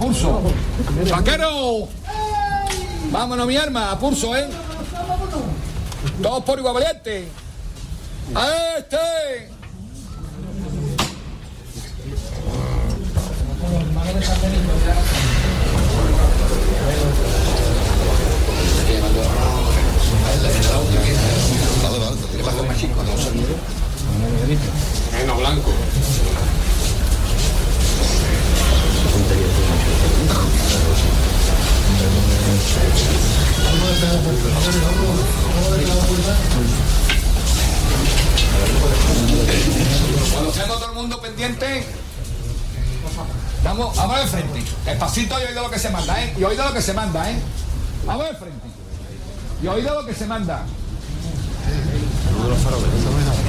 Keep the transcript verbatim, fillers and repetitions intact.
pulso. ¡Vaquero! Vámonos, mi arma, a pulso, ¿eh? Todos por igual valiente. ¡A este! Vale, vale, te tienes más chico, no sé. Menos blanco. Cuando seamos todo el mundo pendiente, vamos, vamos de frente. Despacito y oído lo que se manda, ¿eh? Y oído lo que se manda, ¿eh? Vamos de frente. Y oído lo que se manda. Los faroles,